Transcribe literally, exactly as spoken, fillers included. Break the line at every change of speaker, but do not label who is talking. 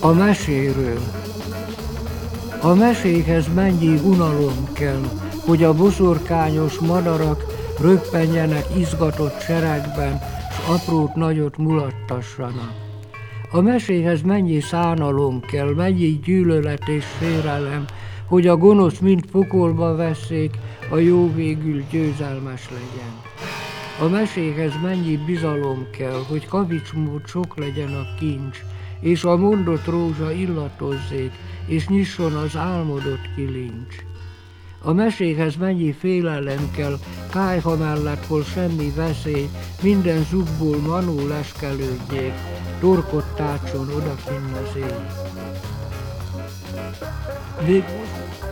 A meséről. A mesékhez mennyi unalom kell, hogy a boszorkányos madarak röppenjenek izgatott seregben, s aprót nagyot mulattassanak. A meséhez mennyi szánalom kell, mennyi gyűlölet és félelem, hogy a gonosz mind pokolba vesszék, a jó végül győzelmes legyen. A meséhez mennyi bizalom kell, hogy kavicsmód sok legyen a kincs, és a mondott rózsa illatozzék, és nyisson az álmodott kilincs. A meséhez mennyi félelem kell, kályha mellett, hol semmi veszély, minden zugból manó leskelődjék, torkot tátson odakinn az éj.